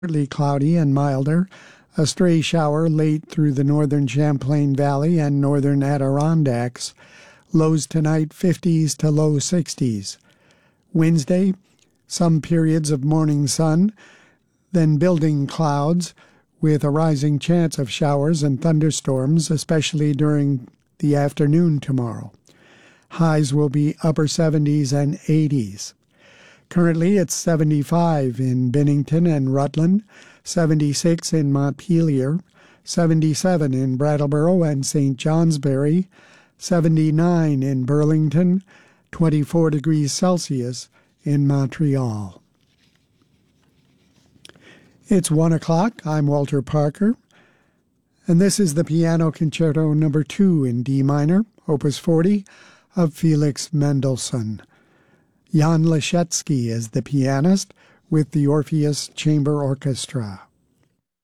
Partly cloudy and milder. A stray shower late through the northern Champlain Valley and northern Adirondacks. Lows tonight 50s to low 60s. Wednesday, some periods of morning sun, then building clouds with a rising chance of showers and thunderstorms, especially during the afternoon tomorrow. Highs will be upper 70s and 80s. Currently, it's 75 in Bennington and Rutland, 76 in Montpelier, 77 in Brattleboro and St. Johnsbury, 79 in Burlington, 24 degrees Celsius in Montreal. It's 1 o'clock. I'm Walter Parker, and this is the Piano Concerto No. 2 in D minor, Opus 40, of Felix Mendelssohn. Jan Leschetski is the pianist with the Orpheus Chamber Orchestra.